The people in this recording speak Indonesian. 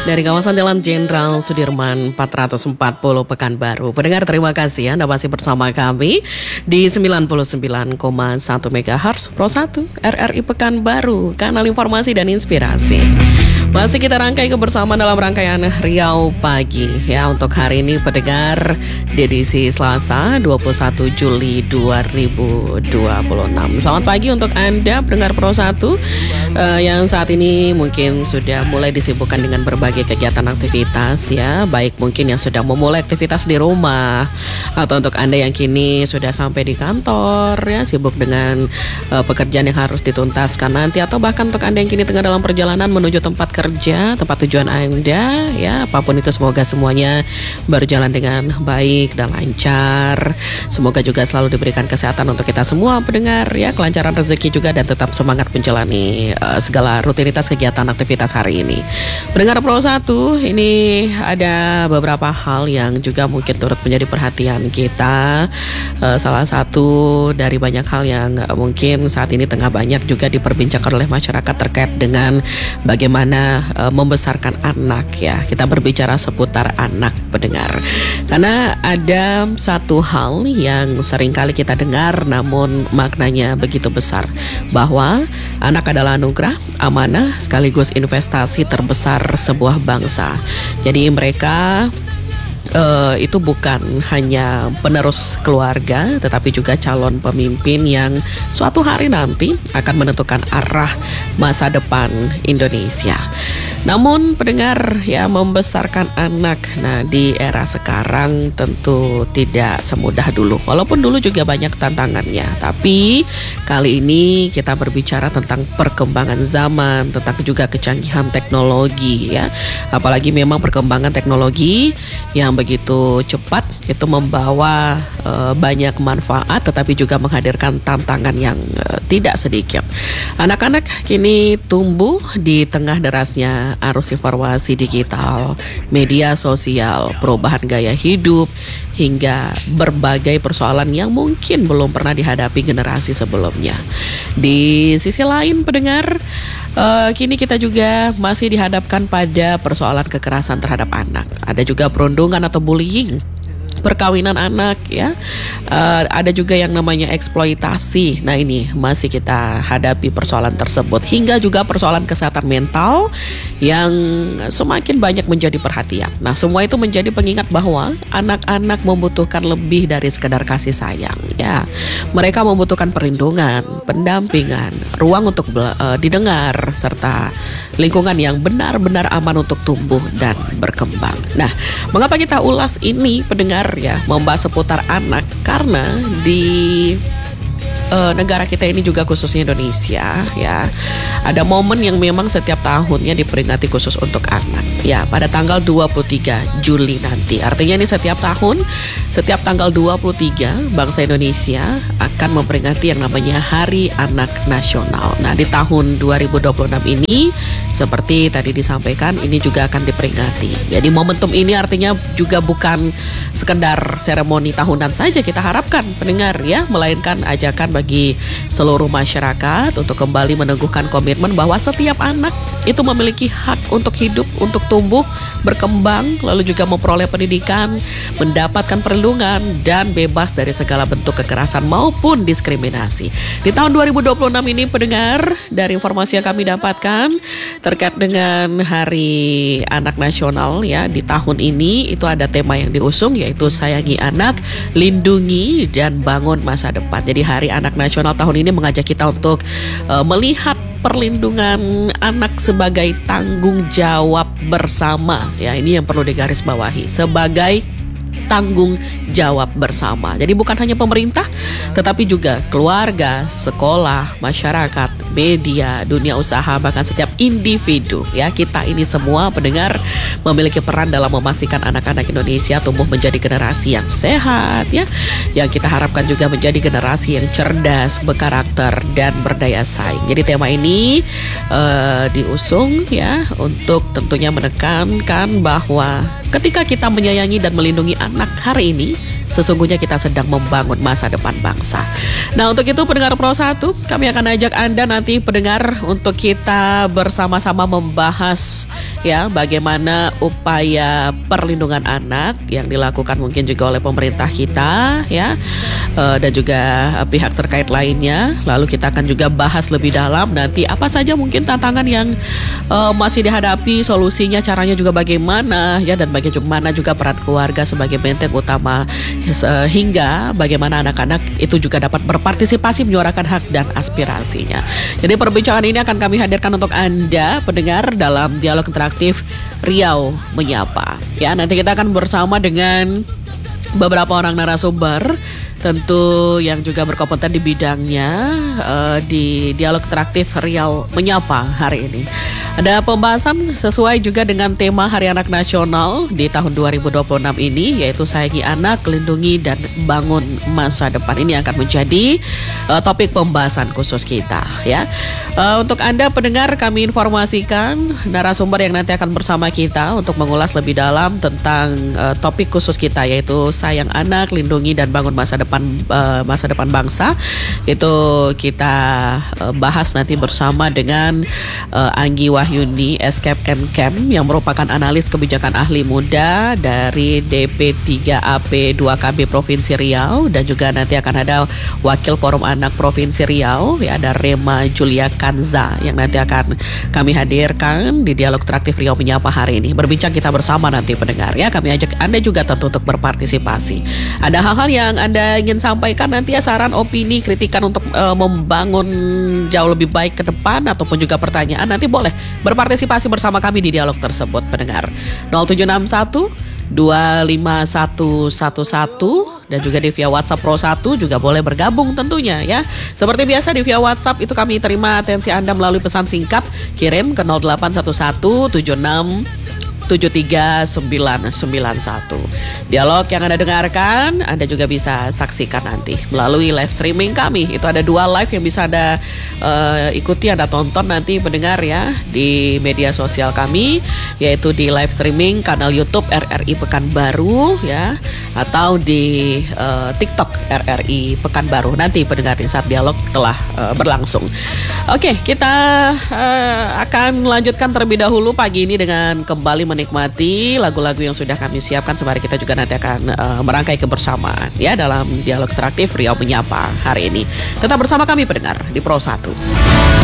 Dari kawasan Jalan Jenderal Sudirman 440 Pekanbaru. Pendengar, terima kasih Anda masih bersama kami di 99,1 MHz Pro 1 RRI Pekanbaru, kanal informasi dan inspirasi. Masih kita rangkai kebersamaan dalam rangkaian Riau Pagi ya, untuk hari ini pendengar di edisi Selasa 21 Juli 2026. Selamat pagi untuk Anda pendengar Pro 1 yang saat ini mungkin sudah mulai disibukkan dengan berbagai kegiatan aktivitas ya, baik mungkin yang sudah memulai aktivitas di rumah atau untuk Anda yang kini sudah sampai di kantor ya, sibuk dengan pekerjaan yang harus dituntaskan nanti, atau bahkan untuk Anda yang kini tengah dalam perjalanan menuju tempat kerja, tempat tujuan Anda ya, apapun itu semoga semuanya berjalan dengan baik dan lancar. Semoga juga selalu diberikan kesehatan untuk kita semua pendengar ya, kelancaran rezeki juga, dan tetap semangat menjalani segala rutinitas kegiatan aktivitas hari ini. Pendengar Pro 1, ini ada beberapa hal yang juga mungkin turut menjadi perhatian kita. Salah satu dari banyak hal yang mungkin saat ini tengah banyak juga diperbincangkan oleh masyarakat terkait dengan bagaimana membesarkan anak ya. Kita berbicara seputar anak pendengar. Karena ada satu hal yang seringkali kita dengar namun maknanya begitu besar, bahwa anak adalah anugerah, amanah, sekaligus investasi terbesar sebuah bangsa. Jadi mereka itu bukan hanya penerus keluarga, tetapi juga calon pemimpin yang suatu hari nanti akan menentukan arah masa depan Indonesia. Namun pendengar ya, membesarkan anak, nah di era sekarang tentu tidak semudah dulu. Walaupun dulu juga banyak tantangannya, tapi kali ini kita berbicara tentang perkembangan zaman, tentang juga kecanggihan teknologi ya. Apalagi memang perkembangan teknologi yang begitu cepat itu membawa banyak manfaat, tetapi juga menghadirkan tantangan yang tidak sedikit. Anak-anak kini tumbuh di tengah derasnya arus informasi digital, media sosial, perubahan gaya hidup, hingga berbagai persoalan yang mungkin belum pernah dihadapi generasi sebelumnya. Di sisi lain pendengar, kini kita juga masih dihadapkan pada persoalan kekerasan terhadap anak. Ada juga perundungan atau bullying, perkawinan anak ya, ada juga yang namanya eksploitasi. Nah ini masih kita hadapi persoalan tersebut, hingga juga persoalan kesehatan mental yang semakin banyak menjadi perhatian. Nah semua itu menjadi pengingat bahwa anak-anak membutuhkan lebih dari sekedar kasih sayang ya. Mereka membutuhkan perlindungan, pendampingan, ruang untuk didengar, serta lingkungan yang benar-benar aman untuk tumbuh dan berkembang. Nah mengapa kita ulas ini pendengar ya, membahas seputar anak, karena di negara kita ini juga khususnya Indonesia ya, ada momen yang memang setiap tahunnya diperingati khusus untuk anak ya, pada tanggal 23 Juli nanti. Artinya ini setiap tahun, setiap tanggal 23 bangsa Indonesia akan memperingati yang namanya Hari Anak Nasional. Nah di tahun 2026 ini seperti tadi disampaikan, ini juga akan diperingati. Jadi momentum ini artinya juga bukan sekedar seremoni tahunan saja kita harapkan pendengar ya, melainkan ajakan bagi seluruh masyarakat untuk kembali meneguhkan komitmen bahwa setiap anak itu memiliki hak untuk hidup, untuk tumbuh, berkembang, lalu juga memperoleh pendidikan, mendapatkan perlindungan, dan bebas dari segala bentuk kekerasan maupun diskriminasi. Di tahun 2026 ini pendengar, dari informasi yang kami dapatkan terkait dengan Hari Anak Nasional ya, di tahun ini itu ada tema yang diusung, yaitu sayangi anak, lindungi dan bangun masa depan. Jadi Hari Anak Nasional tahun ini mengajak kita untuk melihat perlindungan anak sebagai tanggung jawab bersama ya. Ini yang perlu digarisbawahi, sebagai tanggung jawab bersama. Jadi bukan hanya pemerintah, tetapi juga keluarga, sekolah, masyarakat, media, dunia usaha, bahkan setiap individu ya. Kita ini semua pendengar memiliki peran dalam memastikan anak-anak Indonesia tumbuh menjadi generasi yang sehat ya, yang kita harapkan juga menjadi generasi yang cerdas, berkarakter, dan berdaya saing. Jadi tema ini diusung ya untuk tentunya menekankan bahwa ketika kita menyayangi dan melindungi anak hari ini, sesungguhnya kita sedang membangun masa depan bangsa. Nah, untuk itu pendengar Pro 1, kami akan ajak Anda nanti pendengar untuk kita bersama-sama membahas ya bagaimana upaya perlindungan anak yang dilakukan mungkin juga oleh pemerintah kita ya, dan juga pihak terkait lainnya. Lalu kita akan juga bahas lebih dalam nanti apa saja mungkin tantangan yang masih dihadapi, solusinya, caranya juga bagaimana ya, dan bagaimana juga peran keluarga sebagai benteng utama hingga bagaimana anak-anak itu juga dapat berpartisipasi menyuarakan hak dan aspirasinya. Jadi perbincangan ini akan kami hadirkan untuk Anda pendengar dalam dialog interaktif Riau Menyapa. Ya, nanti kita akan bersama dengan beberapa orang narasumber tentu yang juga berkompeten di bidangnya di dialog interaktif Riau Menyapa hari ini. Ada pembahasan sesuai juga dengan tema Hari Anak Nasional di tahun 2026 ini, yaitu Sayangi Anak, Lindungi dan Bangun Masa Depan. Ini akan menjadi topik pembahasan khusus kita ya. Untuk Anda pendengar, kami informasikan narasumber yang nanti akan bersama kita untuk mengulas lebih dalam tentang topik khusus kita, yaitu Sayang Anak, Lindungi dan Bangun Masa Depan bangsa. Itu kita bahas nanti bersama dengan Anggi Wahyuni Escape MCAM yang merupakan analis kebijakan ahli muda dari DP3AP 2KB Provinsi Riau, dan juga nanti akan ada Wakil Forum Anak Provinsi Riau ya, ada Rema Julia Kanza yang nanti akan kami hadirkan di dialog interaktif Riau Menyapa hari ini. Berbincang kita bersama nanti pendengar ya. Kami ajak Anda juga tentu untuk berpartisipasi. Ada hal-hal yang Anda ingin sampaikan nanti ya, saran, opini, kritikan untuk membangun jauh lebih baik ke depan, ataupun juga pertanyaan, nanti boleh berpartisipasi bersama kami di dialog tersebut pendengar. 0761 25111 dan juga di via WhatsApp Pro 1 juga boleh bergabung tentunya ya. Seperti biasa di via WhatsApp itu kami terima atensi Anda melalui pesan singkat, kirim ke 0811767391. Dialog yang Anda dengarkan, Anda juga bisa saksikan nanti melalui live streaming kami. Itu ada 2 live yang bisa Anda ikuti, Anda tonton nanti pendengar ya di media sosial kami, yaitu di live streaming kanal YouTube RRI Pekanbaru ya, atau di TikTok RRI Pekanbaru nanti pendengar di saat dialog telah berlangsung. Oke, kita akan lanjutkan terlebih dahulu pagi ini dengan kembali menikmati lagu-lagu yang sudah kami siapkan. Sembari kita juga nanti akan merangkai kebersamaan ya dalam dialog interaktif Riau Menyapa hari ini. Tetap bersama kami pendengar di Pro 1.